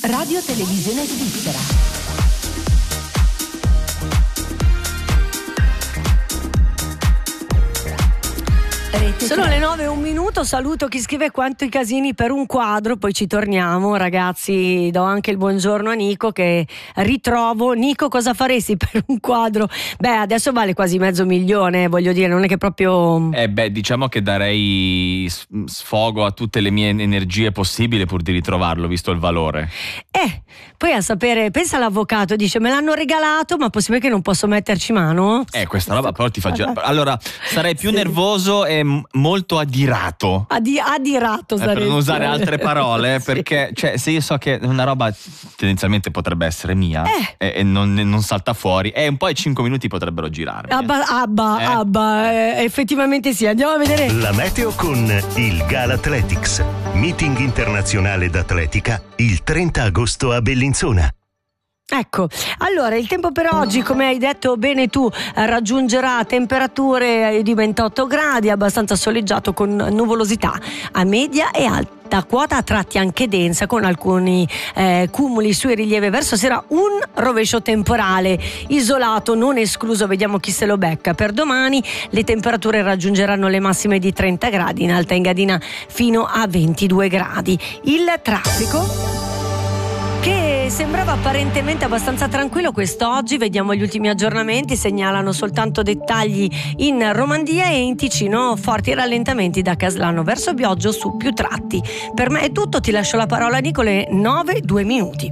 Radio Televisione Svizzera. Sono le 9:01. Saluto chi scrive quanto i casini per un quadro, poi ci torniamo. Ragazzi, do anche il buongiorno a Nico che ritrovo. Nico, cosa faresti per un quadro? Beh, adesso vale quasi $500,000, voglio dire, non è che proprio... Diciamo che darei sfogo a tutte le mie energie possibili pur di ritrovarlo, visto il valore. Poi a sapere, pensa all'avvocato, dice me l'hanno regalato, ma possibile che non posso metterci mano? Questa roba però ti fa allora sarei più nervoso e molto adirato. Adirato per non usare altre parole, perché cioè, se io so che una roba tendenzialmente potrebbe essere mia e non salta fuori, un po' i 5 minuti potrebbero girarmi. Effettivamente sì. Andiamo a vedere la meteo con il Gala Athletics, meeting internazionale d'atletica il 30 agosto a Bellinzona. Ecco, allora il tempo per oggi, come hai detto bene tu, raggiungerà temperature di 28 gradi, abbastanza soleggiato con nuvolosità a media e alta quota, a tratti anche densa, con alcuni cumuli sui rilievi. Verso sera un rovescio temporale isolato, non escluso, vediamo chi se lo becca. Per domani le temperature raggiungeranno le massime di 30 gradi, in Alta Engadina fino a 22 gradi. Il traffico, che sembrava apparentemente abbastanza tranquillo quest'oggi, vediamo gli ultimi aggiornamenti, segnalano soltanto dettagli in Romandia e in Ticino, forti rallentamenti da Caslano verso Bioggio su più tratti. Per me è tutto, ti lascio la parola Nicole, 9:02.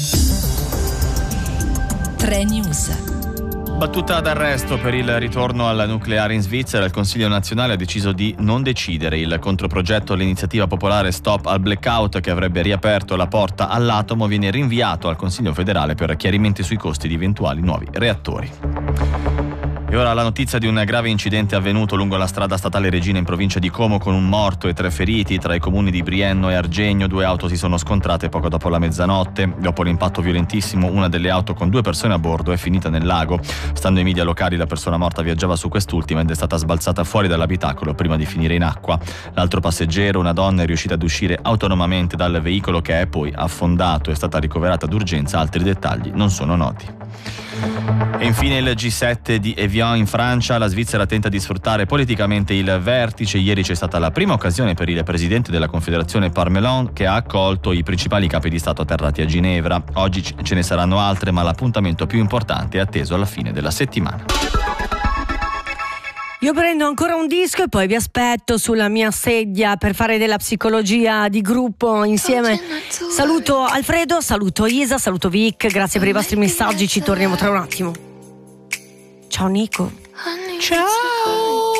3 News. Battuta d'arresto per il ritorno al nucleare in Svizzera. Il Consiglio nazionale ha deciso di non decidere. Il controprogetto all'iniziativa popolare Stop al Blackout, che avrebbe riaperto la porta all'atomo, viene rinviato al Consiglio federale per chiarimenti sui costi di eventuali nuovi reattori. E ora la notizia di un grave incidente avvenuto lungo la strada statale Regina in provincia di Como, con un morto e 3 feriti tra i comuni di Brienno e Argegno. 2 auto si sono scontrate poco dopo la mezzanotte. Dopo l'impatto violentissimo, una delle auto con 2 persone a bordo è finita nel lago. Stando ai media locali, la persona morta viaggiava su quest'ultima ed è stata sbalzata fuori dall'abitacolo prima di finire in acqua. L'altro passeggero, una donna, è riuscita ad uscire autonomamente dal veicolo, che è poi affondato. È stata ricoverata d'urgenza. Altri dettagli non sono noti. E infine il G7 di Evian in Francia. La Svizzera tenta di sfruttare politicamente il vertice. Ieri c'è stata la prima occasione per il presidente della Confederazione Parmelon, che ha accolto i principali capi di Stato atterrati a Ginevra. Oggi ce ne saranno altre, ma l'appuntamento più importante è atteso alla fine della settimana. Io prendo ancora un disco e poi vi aspetto sulla mia sedia per fare della psicologia di gruppo insieme. Saluto Alfredo, saluto Isa, saluto Vic, grazie per i vostri messaggi, ci torniamo tra un attimo. Ciao Nico. Ciao.